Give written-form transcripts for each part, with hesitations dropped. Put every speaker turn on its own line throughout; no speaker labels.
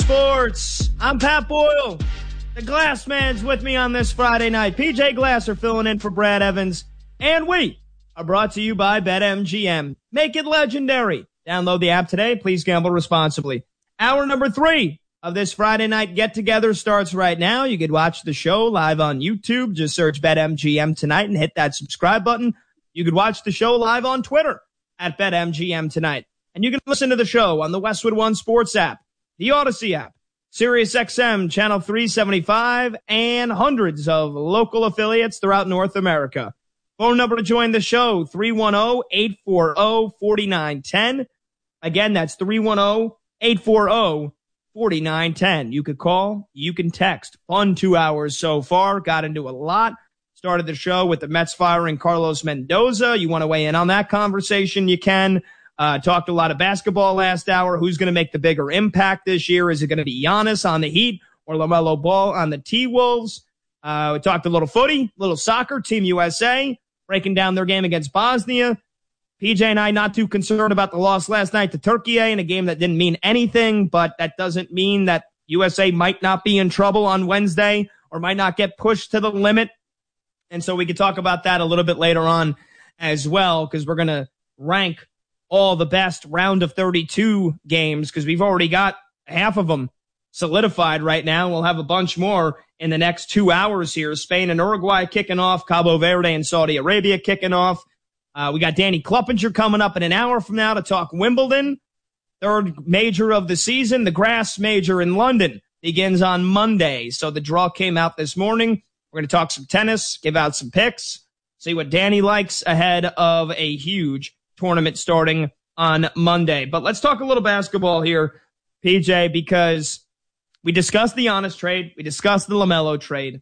Sports. I'm Pat Boyle. The Glass Man's with me on this Friday night. PJ Glasser filling in for Brad Evans. And we are brought to you by BetMGM. Make it legendary. Download the app today. Please gamble responsibly. Hour number 3 of this Friday night get-together starts right now. You could watch the show live on YouTube. Just search BetMGM tonight and hit that subscribe button. You could watch the show live on Twitter at BetMGM tonight. And you can listen to the show on the Westwood One Sports app, the Odyssey app, SiriusXM Channel 375, and hundreds of local affiliates throughout North America. Phone number to join the show, 310-840-4910. Again, that's 310-840-4910. You could call, you can text. Fun 2 hours so far. Got into a lot. Started the show with the Mets firing Carlos Mendoza. You want to weigh in on that conversation, you can. Talked a lot of basketball last hour. Who's going to make the bigger impact this year? Is it going to be Giannis on the Heat or LaMelo Ball on the T-Wolves? We talked a little footy, a little soccer, Team USA, breaking down their game against Bosnia. PJ and I not too concerned about the loss last night to Turkey in a game that didn't mean anything, but that doesn't mean that USA might not be in trouble on Wednesday or might not get pushed to the limit. And so we could talk about that a little bit later on as well, because we're going to rank all the best round of 32 games, because we've already got half of them solidified right now. We'll have a bunch more in the next 2 hours here. Spain and Uruguay kicking off, Cabo Verde and Saudi Arabia kicking off. We got Danny Kluppinger coming up in an hour from now to talk Wimbledon. Third major of the season, the grass major in London, begins on Monday. So the draw came out this morning. We're going to talk some tennis, give out some picks, see what Danny likes ahead of a huge tournament starting on Monday. But let's talk a little basketball here, PJ, because we discussed the Giannis trade. We discussed the LaMelo trade.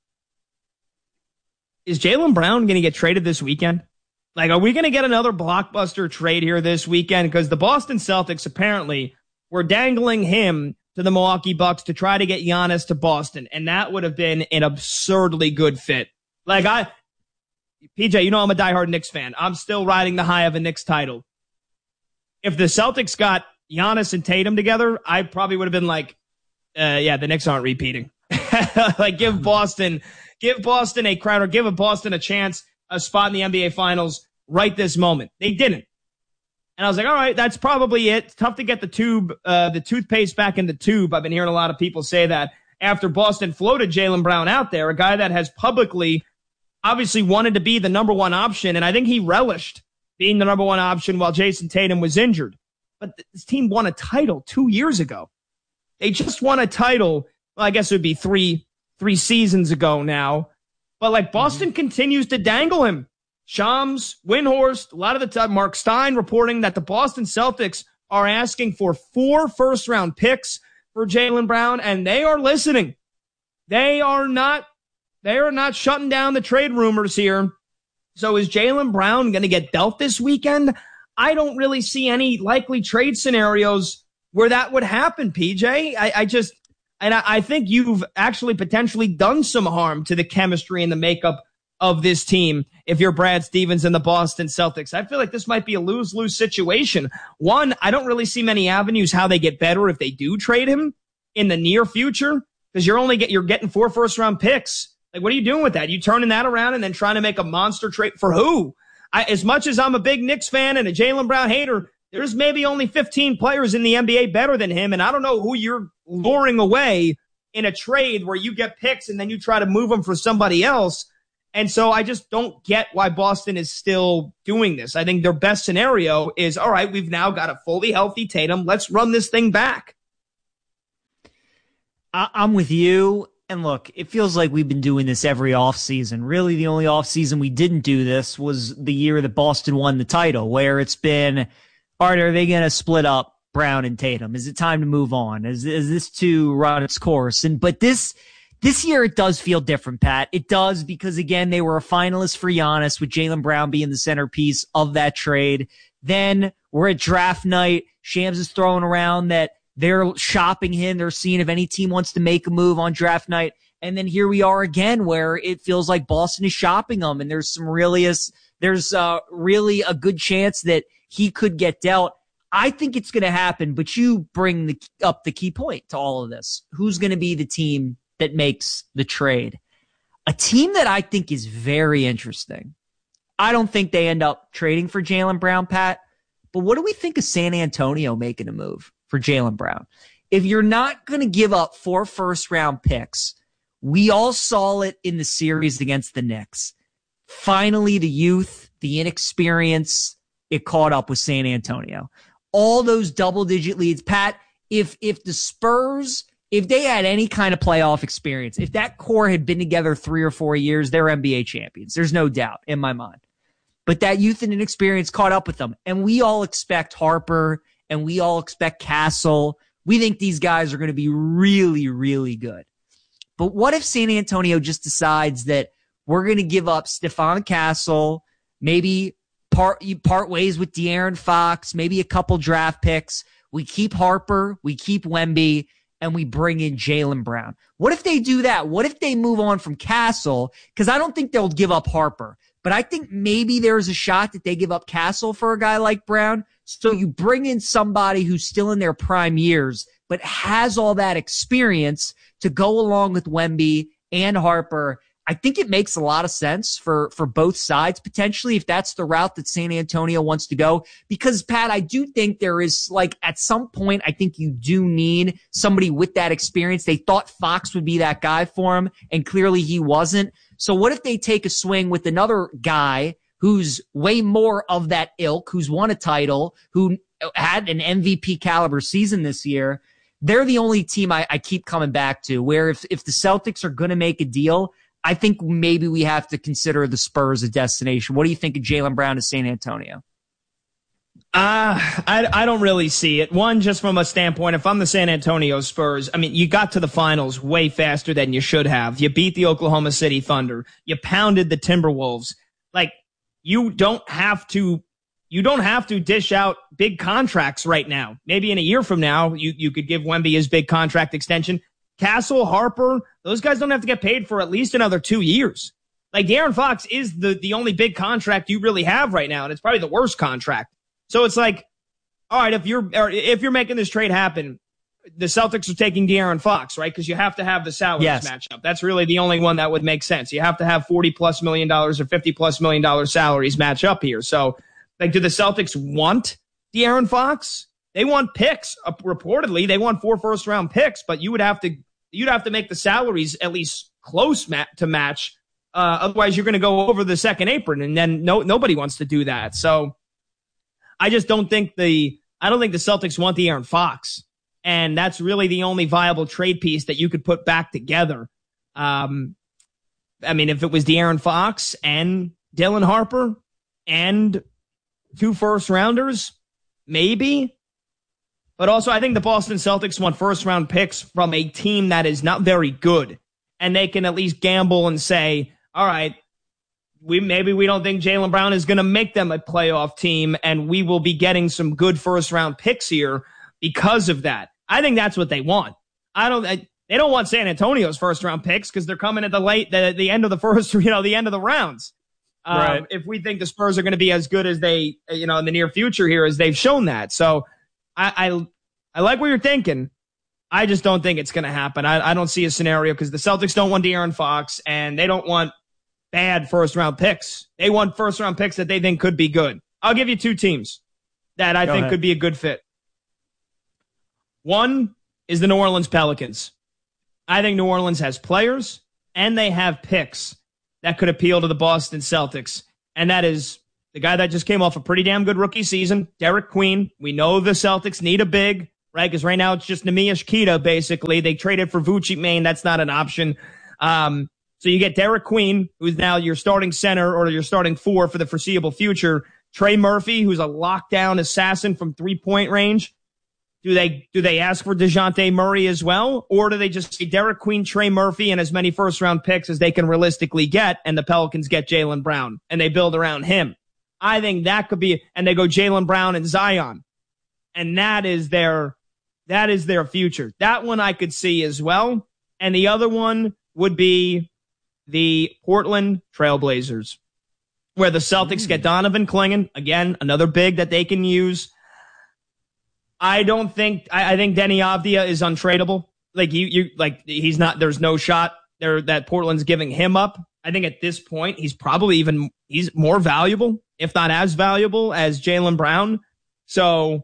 Is Jaylen Brown going to get traded this weekend? Like, are we going to get another blockbuster trade here this weekend? Because the Boston Celtics apparently were dangling him to the Milwaukee Bucks to try to get Giannis to Boston. And that would have been an absurdly good fit. Like, PJ, you know I'm a diehard Knicks fan. I'm still riding the high of a Knicks title. If the Celtics got Giannis and Tatum together, I probably would have been like, the Knicks aren't repeating. Like, give Boston a crown, or give Boston a chance, a spot in the NBA Finals right this moment. They didn't. And I was like, all right, that's probably it. It's tough to get the toothpaste back in the tube. I've been hearing a lot of people say that after Boston floated Jaylen Brown out there, a guy that has publicly obviously wanted to be the number one option, and I think he relished being the number one option while Jason Tatum was injured. But this team won a title 2 years ago. They just won a title, well, I guess it would be three seasons ago now. But, like, Boston continues to dangle him. Shams, Windhorst, a lot of the time, Mark Stein reporting that the Boston Celtics are asking for 4 first-round picks for Jaylen Brown, and they are listening. They are not shutting down the trade rumors here. So is Jaylen Brown going to get dealt this weekend? I don't really see any likely trade scenarios where that would happen, PJ. I think you've actually potentially done some harm to the chemistry and the makeup of this team if you're Brad Stevens and the Boston Celtics. I feel like this might be a lose-lose situation. One, I don't really see many avenues how they get better if they do trade him in the near future, because you're getting 4 first-round picks. Like, what are you doing with that? You turning that around and then trying to make a monster trade for who? As much as I'm a big Knicks fan and a Jaylen Brown hater, there's maybe only 15 players in the NBA better than him, and I don't know who you're luring away in a trade where you get picks and then you try to move them for somebody else. And so I just don't get why Boston is still doing this. I think their best scenario is, all right, we've now got a fully healthy Tatum. Let's run this thing back.
I'm with you. And look, it feels like we've been doing this every offseason. Really, the only offseason we didn't do this was the year that Boston won the title, where it's been, all right, are they going to split up Brown and Tatum? Is it time to move on? Is this to run its course? But this year it does feel different, Pat. It does, because again, they were a finalist for Giannis, with Jaylen Brown being the centerpiece of that trade. Then we're at draft night. Shams is throwing around that they're shopping him. They're seeing if any team wants to make a move on draft night. And then here we are again, where it feels like Boston is shopping him, and there's really a good chance that he could get dealt. I think it's going to happen, but you bring up the key point to all of this. Who's going to be the team that makes the trade? A team that I think is very interesting. I don't think they end up trading for Jaylen Brown, Pat, but what do we think of San Antonio making a move for Jaylen Brown? If you're not going to give up 4 first-round picks, we all saw it in the series against the Knicks. Finally, the youth, the inexperience, it caught up with San Antonio. All those double-digit leads. Pat, if the Spurs, if they had any kind of playoff experience, if that core had been together 3 or 4 years, they're NBA champions. There's no doubt in my mind. But that youth and inexperience caught up with them. And we all expect Harper and we all expect Castle. We think these guys are going to be really, really good. But what if San Antonio just decides that we're going to give up Stephon Castle, maybe part ways with De'Aaron Fox, maybe a couple draft picks. We keep Harper, we keep Wemby, and we bring in Jaylen Brown. What if they do that? What if they move on from Castle? Because I don't think they'll give up Harper, but I think maybe there's a shot that they give up Castle for a guy like Brown. So you bring in somebody who's still in their prime years, but has all that experience to go along with Wemby and Harper. I think it makes a lot of sense for both sides, potentially, if that's the route that San Antonio wants to go. Because, Pat, I do think there is, at some point, I think you do need somebody with that experience. They thought Fox would be that guy for him, and clearly he wasn't. So what if they take a swing with another guy who's way more of that ilk, who's won a title, who had an MVP caliber season this year? They're the only team I keep coming back to, where if the Celtics are going to make a deal, I think maybe we have to consider the Spurs a destination. What do you think of Jaylen Brown to San Antonio?
I don't really see it. One, just from a standpoint, if I'm the San Antonio Spurs, I mean, you got to the finals way faster than you should have. You beat the Oklahoma City Thunder. You pounded the Timberwolves. You don't have to dish out big contracts right now. Maybe in a year from now, you could give Wemby his big contract extension. Castle, Harper, those guys don't have to get paid for at least another 2 years. De'Aaron Fox is the only big contract you really have right now, and it's probably the worst contract. So it's all right, if you're making this trade happen, the Celtics are taking De'Aaron Fox, right? Because you have to have the salaries match up. That's really the only one that would make sense. You have to have $40+ million or $50+ million salaries match up here. So, do the Celtics want De'Aaron Fox? They want picks. Reportedly, they want 4 first-round picks, but you'd have to make the salaries at least close to match. Otherwise, you're going to go over the second apron, and then nobody wants to do that. So, I just don't think the Celtics want De'Aaron Fox. And that's really the only viable trade piece that you could put back together. I mean, if it was De'Aaron Fox and Dylan Harper and 2 first-rounders, maybe. But also, I think the Boston Celtics want first-round picks from a team that is not very good. And they can at least gamble and say, all right, we don't think Jaylen Brown is going to make them a playoff team, and we will be getting some good first-round picks here because of that. I think that's what they want. They don't want San Antonio's first-round picks because they're coming at the end of the first, the end of the rounds. Right. If we think the Spurs are going to be as good as they, in the near future here as they've shown that. So I like what you're thinking. I just don't think it's going to happen. I don't see a scenario because the Celtics don't want De'Aaron Fox and they don't want bad first-round picks. They want first-round picks that they think could be good. I'll give you 2 teams that I think could be a good fit. One is the New Orleans Pelicans. I think New Orleans has players and they have picks that could appeal to the Boston Celtics. And that is the guy that just came off a pretty damn good rookie season, Derek Queen. We know the Celtics need a big, right? Because right now it's just Neemias Queta, basically. They traded for Vucci Maine. That's not an option. So you get Derek Queen, who's now your starting center or your starting 4 for the foreseeable future. Trey Murphy, who's a lockdown assassin from 3-point range. Do they ask for DeJounte Murray as well? Or do they just say Derek Queen, Trey Murphy, and as many first-round picks as they can realistically get, and the Pelicans get Jaylen Brown, and they build around him? I think that could be, and they go Jaylen Brown and Zion. And that is their future. That one I could see as well. And the other one would be the Portland Trailblazers, where the Celtics get Donovan Clingan, again, another big that they can use. I don't think I think Denny Avdia is untradeable. Like he's not. There's no shot there that Portland's giving him up. I think at this point he's more valuable, if not as valuable as Jaylen Brown. So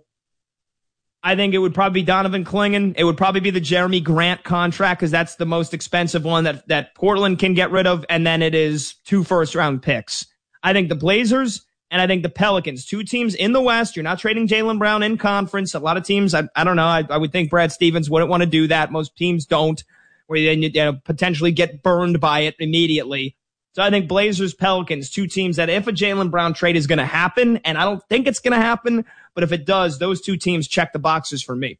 I think it would probably be Donovan Clingan. It would probably be the Jeremy Grant contract because that's the most expensive one that Portland can get rid of, and then it is 2 first-round picks. I think the Blazers and I think the Pelicans, 2 teams in the West. You're not trading Jaylen Brown in conference. A lot of teams, I don't know. I would think Brad Stevens wouldn't want to do that. Most teams don't, where you potentially get burned by it immediately. So I think Blazers, Pelicans, 2 teams that if a Jaylen Brown trade is going to happen, and I don't think it's going to happen, but if it does, those 2 teams check the boxes for me.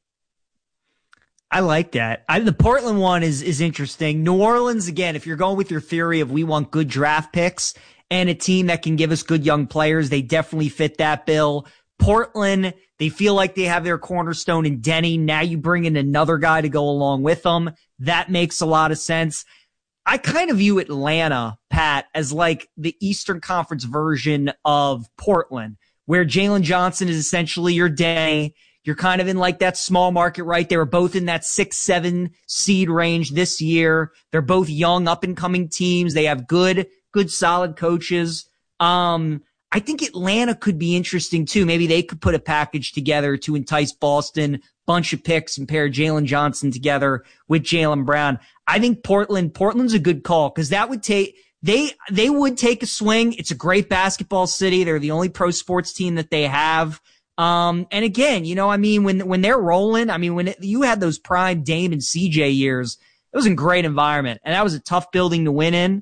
I like that. The Portland one is interesting. New Orleans, again, if you're going with your theory of we want good draft picks and a team that can give us good young players, they definitely fit that bill. Portland, they feel like they have their cornerstone in Denny. Now you bring in another guy to go along with them. That makes a lot of sense. I kind of view Atlanta, Pat, as like the Eastern Conference version of Portland, where Jalen Johnson is essentially your Denny. You're kind of in like that small market, right? They were both in that 6-7 seed range this year. They're both young, up-and-coming teams. They have good, solid coaches. I think Atlanta could be interesting too. Maybe they could put a package together to entice Boston, bunch of picks, and pair Jalen Johnson together with Jaylen Brown. I think Portland's a good call because that would take, they would take a swing. It's a great basketball city. They're the only pro sports team that they have. And again, when they're rolling, when you had those prime Dame and CJ years, it was a great environment and that was a tough building to win in.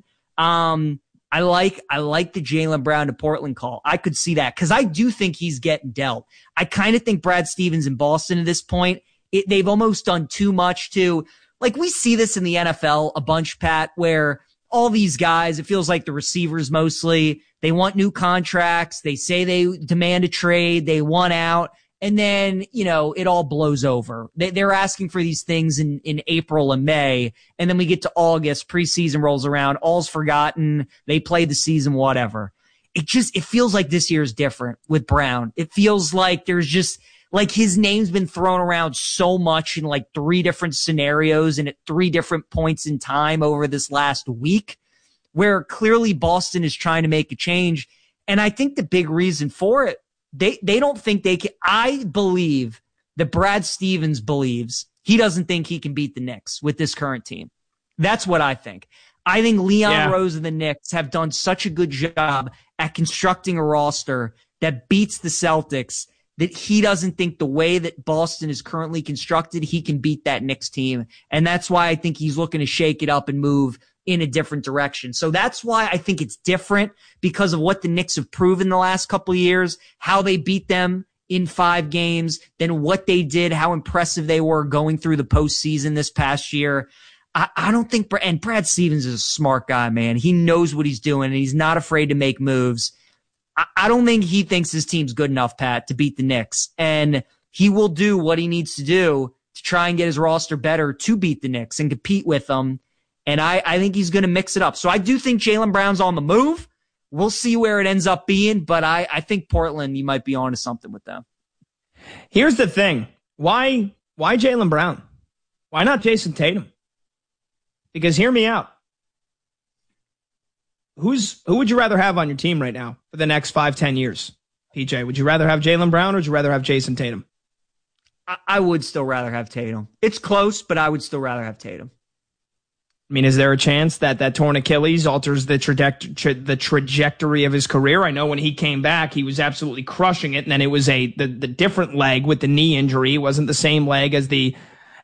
I like the Jaylen Brown to Portland call. I could see that because I do think he's getting dealt. I kind of think Brad Stevens in Boston at this point, they've almost done too much to, like we see this in the NFL a bunch, Pat, where all these guys, it feels like the receivers mostly, they want new contracts. They say they demand a trade. They want out. And then, it all blows over. They're asking for these things in April and May. And then we get to August, preseason rolls around, all's forgotten. They play the season, whatever. It feels like this year is different with Brown. It feels like there's just like his name's been thrown around so much in like 3 different scenarios and at 3 different points in time over this last week where clearly Boston is trying to make a change. And I think the big reason for it, they don't think they can. I believe that Brad Stevens believes he doesn't think he can beat the Knicks with this current team. That's what I think. I think Leon Rose and the Knicks have done such a good job at constructing a roster that beats the Celtics that he doesn't think the way that Boston is currently constructed, he can beat that Knicks team. And that's why I think he's looking to shake it up and move in a different direction. So that's why I think it's different because of what the Knicks have proven the last couple of years, how they beat them in 5 games, then what they did, how impressive they were going through the postseason this past year. I don't think, and Brad Stevens is a smart guy, man. He knows what he's doing and he's not afraid to make moves. I don't think he thinks his team's good enough, Pat, to beat the Knicks. And he will do what he needs to do to try and get his roster better to beat the Knicks and compete with them. And I think he's going to mix it up. So I do think Jaylen Brown's on the move. We'll see where it ends up being, but I think Portland, you might be onto something with them.
Here's the thing. Why Jaylen Brown? Why not Jason Tatum? Because hear me out. Who would you rather have on your team right now for the next 5-10 years? PJ, would you rather have Jaylen Brown or would you rather have Jason Tatum?
I would still rather have Tatum. It's close, but I would still rather have Tatum.
Is there a chance that torn Achilles alters the trajectory of his career? I know when he came back, he was absolutely crushing it, and then it was the different leg with the knee injury. It wasn't the same leg as the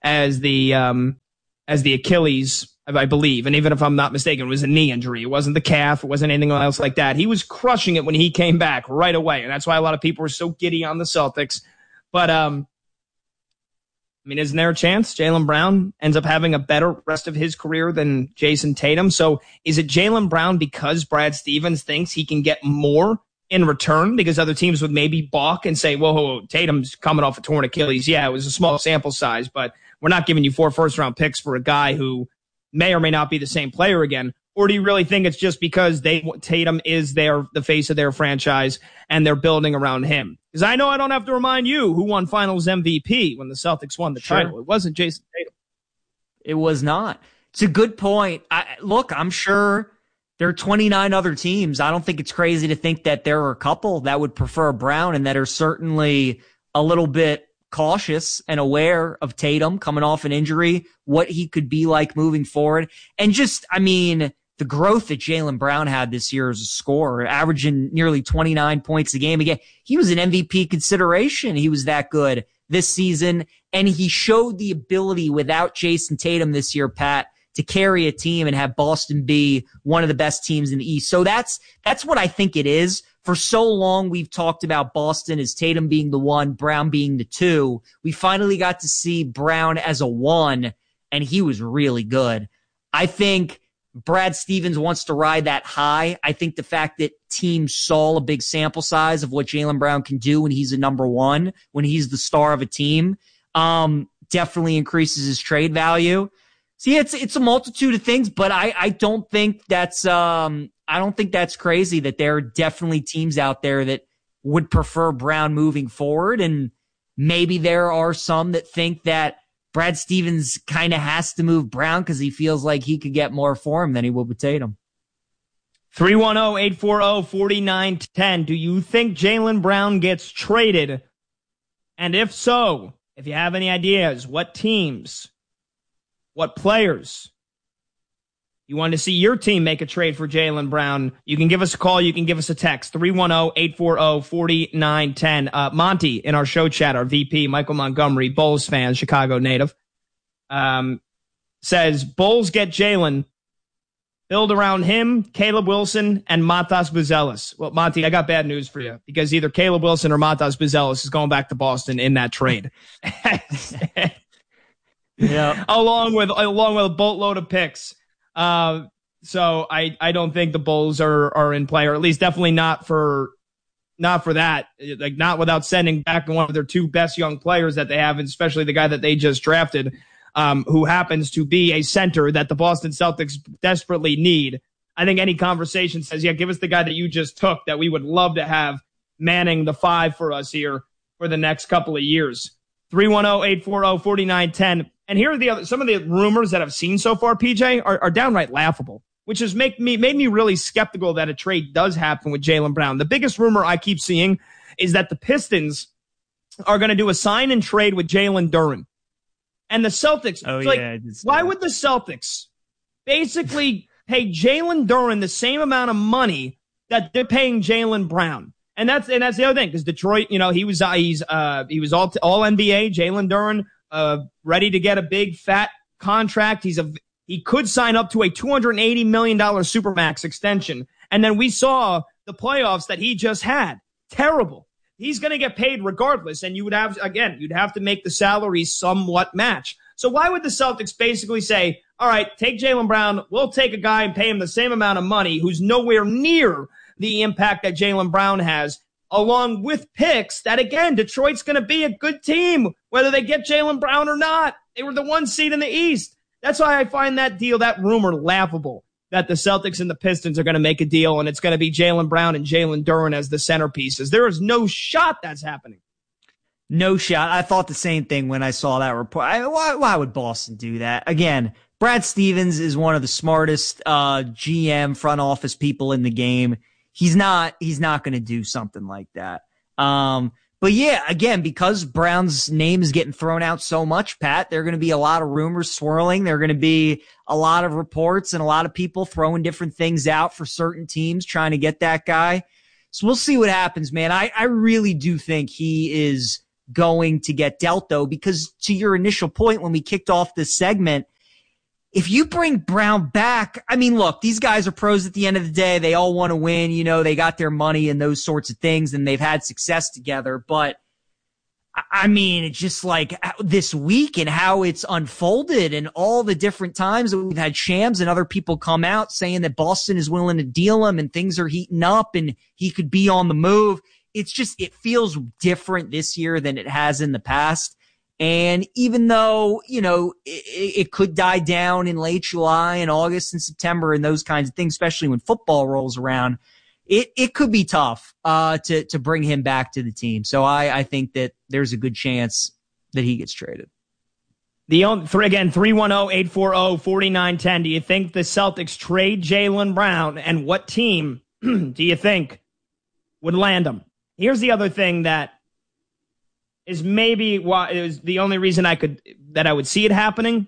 Achilles, I believe. And even if I'm not mistaken, it was a knee injury. It wasn't the calf. It wasn't anything else like that. He was crushing it when he came back right away, and that's why a lot of people were so giddy on the Celtics. But isn't there a chance Jaylen Brown ends up having a better rest of his career than Jason Tatum? So is it Jaylen Brown because Brad Stevens thinks he can get more in return because other teams would maybe balk and say, whoa, Tatum's coming off a torn Achilles. Yeah, it was a small sample size, but we're not giving you 4 first-round picks for a guy who may or may not be the same player again. Or do you really think it's just because Tatum is the face of their franchise and they're building around him? Because I know I don't have to remind you who won Finals MVP when the Celtics won the title. It wasn't Jason Tatum.
It was not. It's a good point. Look, I'm sure there are 29 other teams. I don't think it's crazy to think that there are a couple that would prefer Brown and that are certainly a little bit cautious and aware of Tatum coming off an injury, what he could be like moving forward. And just, I mean, the growth that Jaylen Brown had this year as a scorer, averaging nearly 29 points a game. Again, he was an MVP consideration. He was that good this season. And he showed the ability without Jason Tatum this year, Pat, to carry a team and have Boston be one of the best teams in the East. So that's what I think it is. For so long, we've talked about Boston as Tatum being the 1, Brown being the 2. We finally got to see Brown as a 1, and he was really good. I think Brad Stevens wants to ride that high. I think the fact that teams saw a big sample size of what Jaylen Brown can do when he's a number 1, when he's the star of a team, definitely increases his trade value. See, it's a multitude of things, but I don't think that's crazy that there are definitely teams out there that would prefer Brown moving forward. And maybe there are some that think that Brad Stevens kind of has to move Brown because he feels like he could get more for him than he would with Tatum.
310-840-4910. Do you think Jaylen Brown gets traded? And if so, if you have any ideas, what teams, what players you want to see your team make a trade for Jaylen Brown, you can give us a call. You can give us a text, 310-840-4910. Monty in our show chat, our VP, Michael Montgomery, Bulls fan, Chicago native, says Bulls get Jaylen, build around him, Caleb Wilson, and Matas Buzelis. Well, Monty, I got bad news for you because either Caleb Wilson or Matas Buzelis is going back to Boston in that trade.
Yeah,
along with a boatload of picks. So I don't think the Bulls are in play, or at least definitely not for that. Like, not without sending back one of their 2 best young players that they have, and especially the guy that they just drafted, who happens to be a center that the Boston Celtics desperately need. I think any conversation says, yeah, give us the guy that you just took that we would love to have manning the 5 for us here for the next couple of years. 310-840-4910. And here are some of the rumors that I've seen so far, PJ, are downright laughable, which has made me really skeptical that a trade does happen with Jaylen Brown. The biggest rumor I keep seeing is that the Pistons are going to do a sign and trade with Jalen Duren. And the Celtics, why would the Celtics basically pay Jalen Duren the same amount of money that they're paying Jaylen Brown? And that's the other thing, because Detroit, he was all NBA, Jalen Duren, ready to get a big fat contract. He could sign up to a $280 million Supermax extension. And then we saw the playoffs that he just had. Terrible. He's going to get paid regardless. And you'd have to make the salary somewhat match. So why would the Celtics basically say, all right, take Jaylen Brown. We'll take a guy and pay him the same amount of money who's nowhere near the impact that Jaylen Brown has, along with picks that, again, Detroit's going to be a good team, whether they get Jaylen Brown or not. They were the 1 seed in the East. That's why I find that rumor laughable, that the Celtics and the Pistons are going to make a deal and it's going to be Jaylen Brown and Jalen Duren as the centerpieces. There is no shot that's happening.
No shot. I thought the same thing when I saw that report. Why would Boston do that? Again, Brad Stevens is one of the smartest GM front office people in the game. He's not going to do something like that. But yeah, again, because Brown's name is getting thrown out so much, Pat, there are going to be a lot of rumors swirling. There are going to be a lot of reports and a lot of people throwing different things out for certain teams trying to get that guy. So we'll see what happens, man. I really do think he is going to get dealt, though, because to your initial point when we kicked off this segment, if you bring Brown back, I mean, look, these guys are pros at the end of the day. They all want to win. They got their money and those sorts of things, and they've had success together. But, I mean, it's just like this week and how it's unfolded and all the different times that we've had Shams and other people come out saying that Boston is willing to deal him and things are heating up and he could be on the move. It's just, it feels different this year than it has in the past. And even though, it could die down in late July and August and September and those kinds of things, especially when football rolls around, it could be tough to bring him back to the team. So I think that there's a good chance that he gets traded.
Again, 310-840-4910. Do you think the Celtics trade Jaylen Brown, and what team do you think would land him? Here's the other thing that is maybe why it was the only reason I would see it happening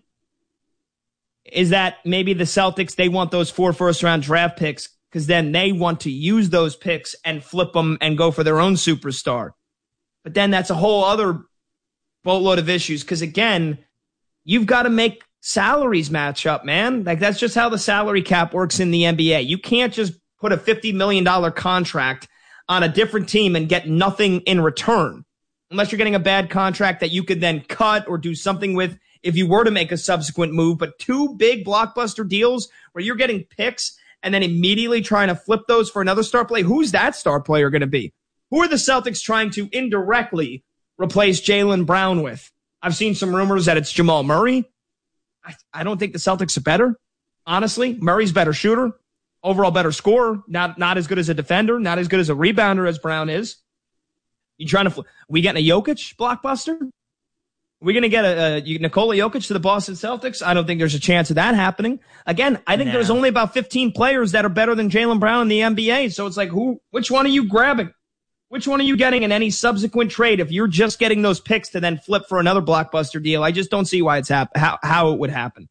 is that maybe the Celtics, they want those 4 first-round draft picks because then they want to use those picks and flip them and go for their own superstar. But then that's a whole other boatload of issues because, again, you've got to make salaries match up, man. Like, that's just how the salary cap works in the NBA. You can't just put a $50 million contract on a different team and get nothing in return, unless you're getting a bad contract that you could then cut or do something with if you were to make a subsequent move. But 2 big blockbuster deals where you're getting picks and then immediately trying to flip those for another star player. Who's that star player going to be? Who are the Celtics trying to indirectly replace Jaylen Brown with? I've seen some rumors that it's Jamal Murray. I don't think the Celtics are better. Honestly, Murray's better shooter, overall better scorer, not as good as a defender, not as good as a rebounder as Brown is. You trying to? We getting a Jokic blockbuster? Are we going to get a Nikola Jokic to the Boston Celtics? I don't think there's a chance of that happening. Again, I think there's only about 15 players that are better than Jaylen Brown in the NBA. So it's like, which one are you grabbing? Which one are you getting in any subsequent trade if you're just getting those picks to then flip for another blockbuster deal? I just don't see why it's how it would happen.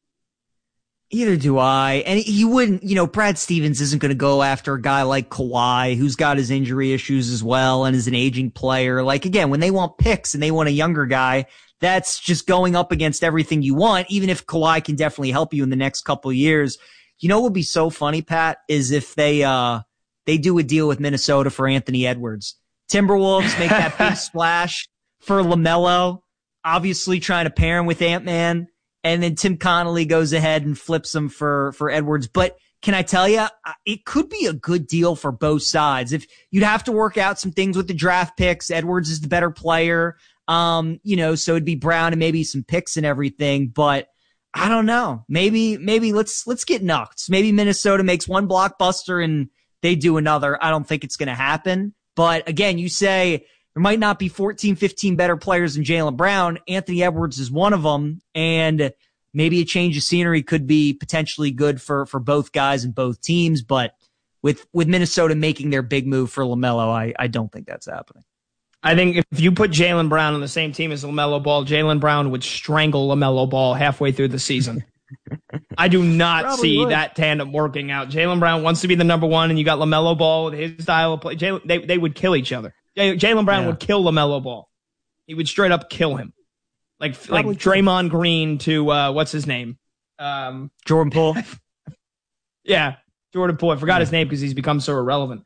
Either do I. And he wouldn't, Brad Stevens isn't going to go after a guy like Kawhi, who's got his injury issues as well and is an aging player. Like, again, when they want picks and they want a younger guy, that's just going up against everything you want, even if Kawhi can definitely help you in the next couple of years. What would be so funny, Pat, is if they do a deal with Minnesota for Anthony Edwards. Timberwolves make that big splash for LaMelo, obviously trying to pair him with Ant-Man. And then Tim Connolly goes ahead and flips him for Edwards. But can I tell you, it could be a good deal for both sides. If you'd have to work out some things with the draft picks, Edwards is the better player. So it'd be Brown and maybe some picks and everything. But I don't know. Maybe let's get nuts. Maybe Minnesota makes one blockbuster and they do another. I don't think it's going to happen. But again, you say there might not be 14, 15 better players than Jaylen Brown. Anthony Edwards is one of them. And maybe a change of scenery could be potentially good for both guys and both teams. But with Minnesota making their big move for LaMelo, I don't think that's happening.
I think if you put Jaylen Brown on the same team as LaMelo Ball, Jaylen Brown would strangle LaMelo Ball halfway through the season. I do not see that tandem working out. Jaylen Brown wants to be the number one, and you got LaMelo Ball with his style of play. They would kill each other. Jaylen Brown would kill LaMelo Ball. He would straight up kill him. Like Draymond Green to, what's his name?
Jordan Poole.
Yeah, Jordan Poole. I forgot his name because he's become so irrelevant.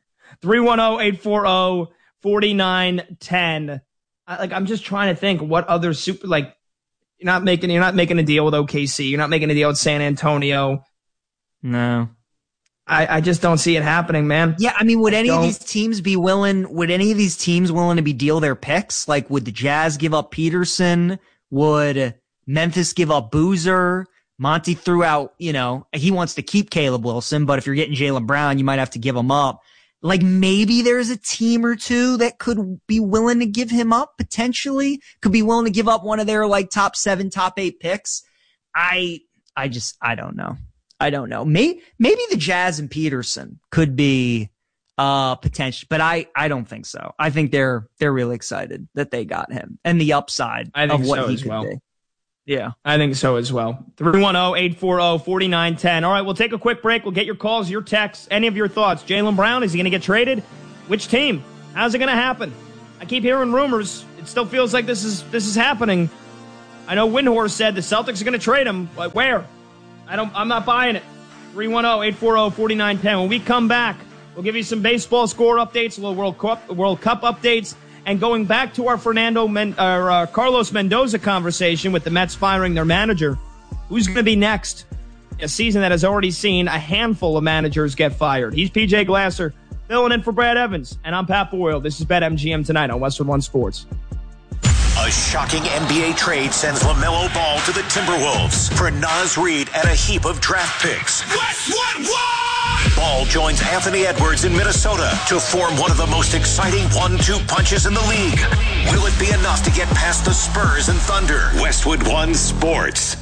310-840-4910. I'm just trying to think what other you're not making a deal with OKC. You're not making a deal with San Antonio.
No.
I just don't see it happening, man.
Yeah, I mean, would any of these teams willing to be deal their picks? Like, would the Jazz give up Peterson? Would Memphis give up Boozer? Monty threw out, he wants to keep Caleb Wilson, but if you're getting Jaylen Brown, you might have to give him up. Like, maybe there's a team or two that could be willing to give him up, potentially. Could be willing to give up one of their, top 7, top 8 picks. I don't know. I don't know. Maybe the Jazz and Peterson could be potential, but I don't think so. I think they're really excited that they got him and the upside of what he could be. Yeah,
I think so as well. 310-840-4910. All right, we'll take a quick break. We'll get your calls, your texts, any of your thoughts. Jaylen Brown, is he going to get traded? Which team? How's it going to happen? I keep hearing rumors. It still feels like this is happening. I know Windhorst said the Celtics are going to trade him. But where? I'm not buying it. 310-840-4910. When we come back, we'll give you some baseball score updates, a little World Cup updates, and going back to our Carlos Mendoza conversation with the Mets firing their manager, who's going to be next? A season that has already seen a handful of managers get fired. He's PJ Glasser, filling in for Brad Evans, and I'm Pat Boyle. This is BetMGM tonight on Westwood One Sports.
A shocking NBA trade sends LaMelo Ball to the Timberwolves for Naz Reid and a heap of draft picks. What? Ball joins Anthony Edwards in Minnesota to form one of the most exciting 1-2 punches in the league. Will it be enough to get past the Spurs and Thunder? Westwood One Sports.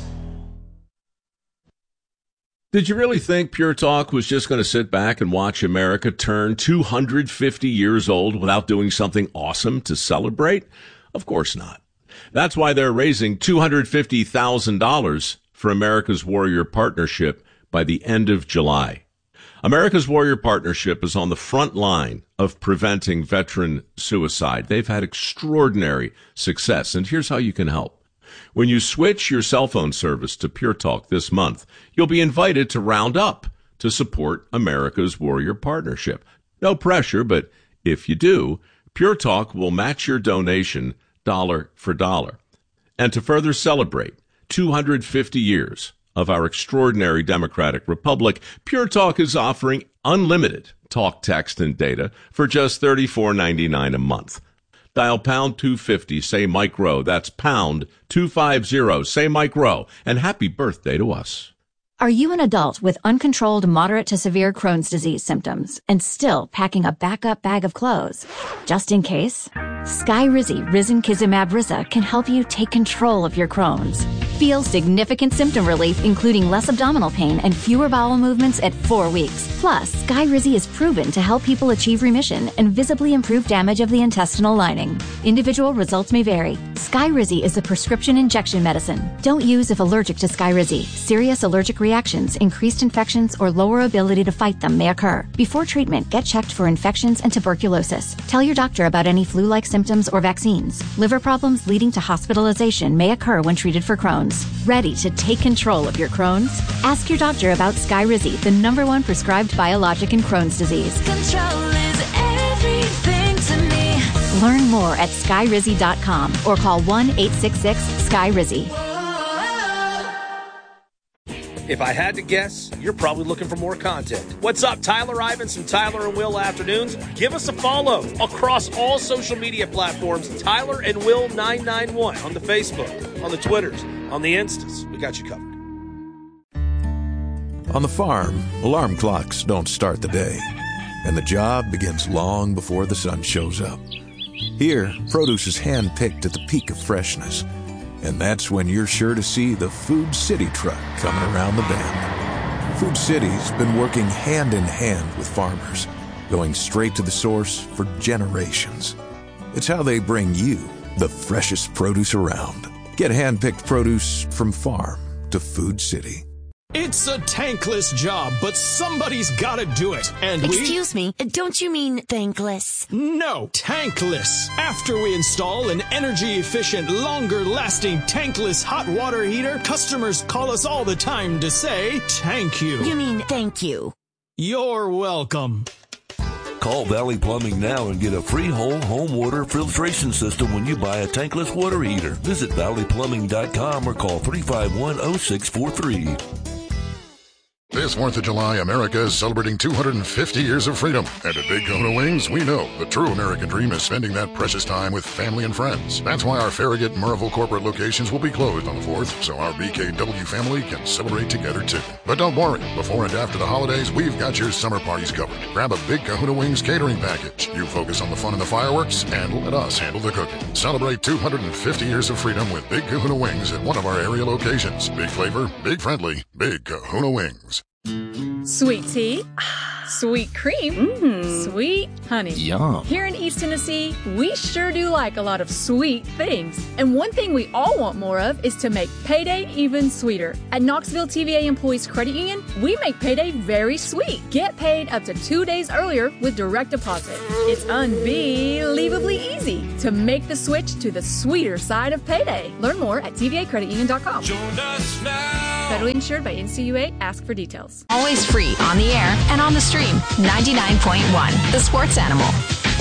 Did you really think Pure Talk was just going to sit back and watch America turn 250 years old without doing something awesome to celebrate? Of course not. That's why they're raising $250,000 for America's Warrior Partnership by the end of July. America's Warrior Partnership is on the front line of preventing veteran suicide. They've had extraordinary success, and here's how you can help. When you switch your cell phone service to Pure Talk this month, you'll be invited to round up to support America's Warrior Partnership. No pressure, but if you do, Pure Talk will match your donation dollar for dollar. And to further celebrate 250 years of our extraordinary democratic republic, Pure Talk is offering unlimited talk, text, and data for just $34.99 a month. Dial pound 250, say Mike Rowe. That's pound 250, say Mike Rowe. And happy birthday to us.
Are you an adult with uncontrolled moderate to severe Crohn's disease symptoms and still packing a backup bag of clothes? Just in case, Skyrizi Risankizumab Riza can help you take control of your Crohn's. Feel significant symptom relief, including less abdominal pain and fewer bowel movements at 4 weeks. Plus, Skyrizi is proven to help people achieve remission and visibly improve damage of the intestinal lining. Individual results may vary. Skyrizi is a prescription injection medicine. Don't use if allergic to Skyrizi. Serious allergic reactions, increased infections, or lower ability to fight them may occur. Before treatment, get checked for infections and tuberculosis. Tell your doctor about any flu-like symptoms or vaccines. Liver problems leading to hospitalization may occur when treated for Crohn's. Ready to take control of your Crohn's? Ask your doctor about Skyrizi, the #1 prescribed biologic in Crohn's disease.
Control is everything to me.
Learn more at Skyrizi.com or call 1-866-SKYRIZI.
If I had to guess, you're probably looking for more content. What's up, Tyler Ivins from Tyler and Will Afternoons? Give us a follow across all social media platforms, Tyler and Will 991 on the Facebook, on the Twitters, on the Instas. We got you covered.
On the farm, alarm clocks don't start the day, and the job begins long before the sun shows up. Here, produce is hand-picked at the peak of freshness, and that's when you're sure to see the Food City truck coming around the bend. Food City's been working hand in hand with farmers, going straight to the source for generations. It's how they bring you the freshest produce around. Get hand-picked produce from farm to Food City.
It's a tankless job, but somebody's gotta do it. And
Excuse me, don't you mean thankless?
No, tankless. After we install an energy-efficient, longer-lasting tankless hot water heater, customers call us all the time to say, thank you.
You mean thank you.
You're welcome.
Call Valley Plumbing now and get a free whole home water filtration system when you buy a tankless water heater. Visit valleyplumbing.com or call 351-0643.
This 4th of July, America is celebrating 250 years of freedom. And at Big Kahuna Wings, we know the true American dream is spending that precious time with family and friends. That's why our Farragut and Murrayville corporate locations will be closed on the 4th, so our BKW family can celebrate together too. But don't worry, before and after the holidays, we've got your summer parties covered. Grab a Big Kahuna Wings catering package. You focus on the fun and the fireworks, and let us handle the cooking. Celebrate 250 years of freedom with Big Kahuna Wings at one of our area locations. Big flavor, big friendly, Big Kahuna Wings.
Sweet tea, sweet cream, sweet honey.
Yum.
Here in East Tennessee, we sure do like a lot of sweet things. And one thing we all want more of is to make payday even sweeter. At Knoxville TVA Employees Credit Union, we make payday very sweet. Get paid up to 2 days earlier with direct deposit. It's unbelievably easy to make the switch to the sweeter side of payday. Learn more at tvacreditunion.com.
Join us now.
Federally insured by NCUA. Ask for details.
Always free on the air and on the stream. 99.1, The Sports Animal.